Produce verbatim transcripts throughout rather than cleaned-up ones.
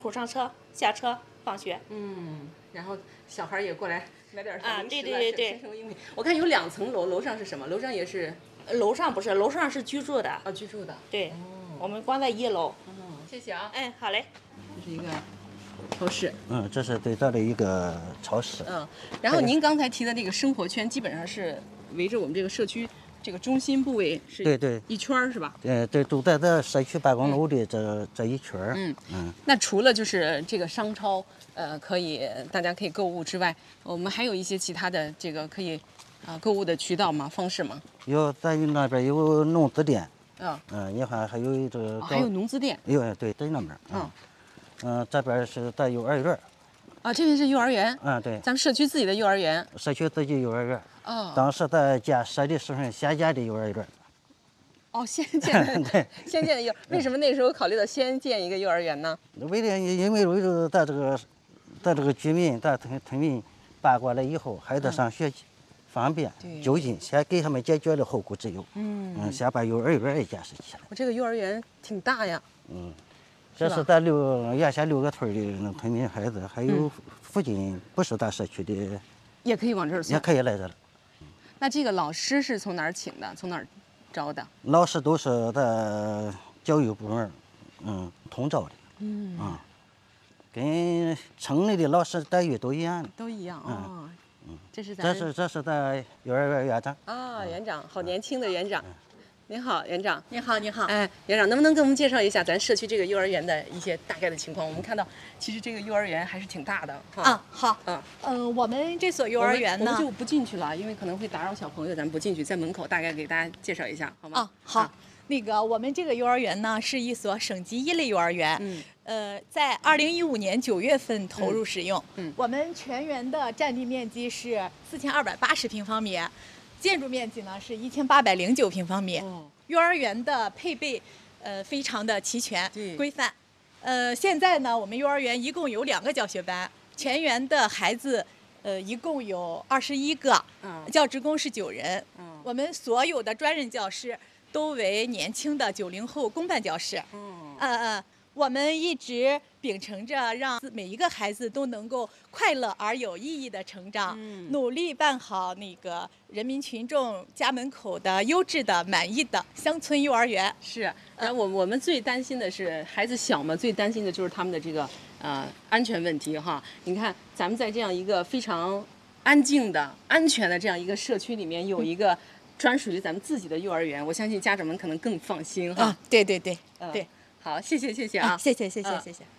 补上车下车放学。 嗯，然后小孩也过来买点啊，对对对对。 我看有两层楼，楼上是什么？楼上也是？ 楼上不是，楼上是居住的。 啊，居住的。 对。 哦。 我们光在一楼。 哦，谢谢啊。 哎，好嘞。 这是一个超市。 嗯，这是对这的一个超市。 嗯，然后您刚才提的这个生活圈，基本上是围着我们这个社区这个中心部位是对对一圈是吧？ 对对，都在这社区办公楼的这、嗯、这一圈。 嗯嗯。那除了就是这个商超，呃，可以大家可以购物之外，我们还有一些其他的这个可以啊、呃、购物的渠道吗？方式吗？ 有，咱那边有农资店。 嗯。 嗯，你看还有这个、 哦。还有农资店。 有，对，在那边。嗯。嗯，这边是在幼儿园。 啊，这边是幼儿园。 嗯，对。 咱们社区自己的幼儿园。 社区自己幼儿园。 哦。 当时在建设的时候先建的幼儿园。 哦，先建的。对。先建的幼，为什么那时候考虑到先建一个幼儿园呢？ 为了因为为了咱这个，咱这个居民，咱村村民搬过来以后，孩子上学方便、 嗯、 就近，先给他们解决了后顾之忧。 嗯。 嗯，先把幼儿园也建设起来。 我这个幼儿园挺大呀。 嗯。这是咱六原先六个村的那村民孩子，还有附近不是咱社区的， 也可以往这儿送， 也可以来这了。 那这个老师是从哪儿请的？从哪儿招的？ 老师都是在教育部门，嗯，统招的。 嗯啊，跟城里的老师待遇都一样的。 都一样啊。哦、嗯，这是咱这是这是咱幼儿园园长。 啊，园长，好年轻的园长。嗯您好，园长。 您好，您好。 哎，园长，能不能给我们介绍一下咱社区这个幼儿园的一些大概的情况？我们看到，其实这个幼儿园还是挺大的。 啊，好。 嗯。 呃，我们这所幼儿园呢， 我们就不进去了，因为可能会打扰小朋友，咱们不进去，在门口大概给大家介绍一下，好吗？ 啊，好。啊、那个，我们这个幼儿园呢，是一所省级一类幼儿园。 嗯。 呃，在二零一五年九月份投入使用。 嗯。嗯我们全园的占地面积是四千二百八十平方米，建筑面积呢是一千八百零九平方米。 哦。 幼儿园的配备，呃，非常的齐全、规范。呃，现在呢，我们幼儿园一共有两个教学班，全园的孩子，呃，一共有二十一个， 嗯、 教职工是九人。 嗯、 我们所有的专任教师都为年轻的九零后公办教师。 嗯呃呃，我们一直秉承着让每一个孩子都能够快乐而有意义的成长， 嗯、 努力办好那个人民群众家门口的优质的、满意的乡村幼儿园。 是，然后我我们最担心的是孩子小嘛，最担心的就是他们的这个呃安全问题哈。你看，咱们在这样一个非常安静的、安全的这样一个社区里面，有一个专属于咱们自己的幼儿园，我相信家长们可能更放心哈。 啊，对对对， 呃、 对。 好，谢谢谢谢啊， 啊谢谢谢谢、嗯、谢谢。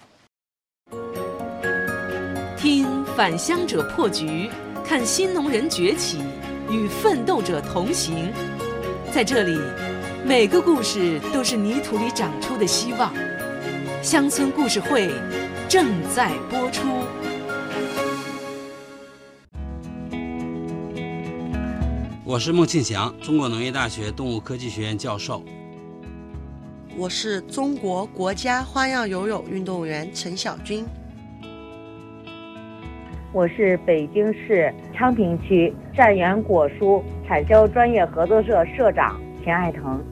听返乡者破局，看新农人崛起，与奋斗者同行。在这里，每个故事都是泥土里长出的希望。乡村故事会正在播出。 我是孟庆祥，中国农业大学动物科技学院教授。 我是中国国家花样游泳运动员陈晓军。 我是北京市昌平区善源果蔬产销专业合作社社长田爱腾。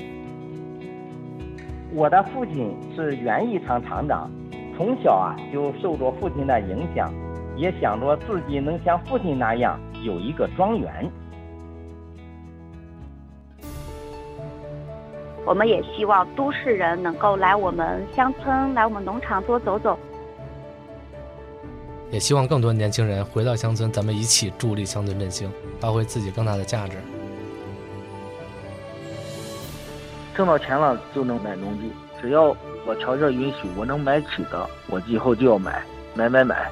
我的父亲是园艺厂厂长，从小啊就受着父亲的影响，也想着自己能像父亲那样有一个庄园。 我们也希望都市人能够来我们乡村，来我们农场多走走。 也希望更多年轻人回到乡村，咱们一起助力乡村振兴，发挥自己更大的价值。 挣到钱了就能买农地，只要我条件允许，我能买起的，我以后就要买，买买买。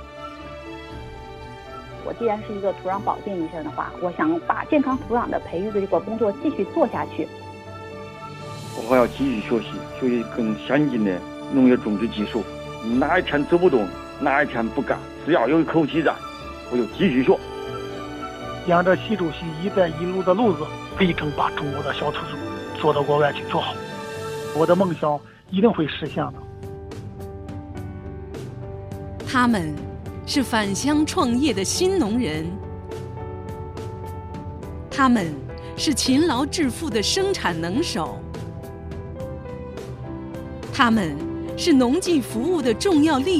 我既然是一个土壤保健医生的话，我想把健康土壤的培育的这个工作继续做下去。 我还要继续学习，学习更先进的农业种植技术。哪一天走不动，哪一天不干，只要有一口气在，我就继续学。 沿着习主席“一带一路”的路子，力争把中国的小土豆做到国外去做好。我的梦想一定会实现的。 他们是返乡创业的新农人，他们是勤劳致富的生产能手。他们是农技服务的重要力